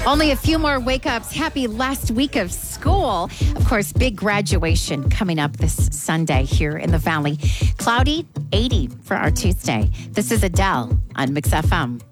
Only a few more wake-ups. Happy last week of school. Of course, big graduation coming up this Sunday here in the Valley. Cloudy, 80 for our Tuesday. This is Adele on Mix FM.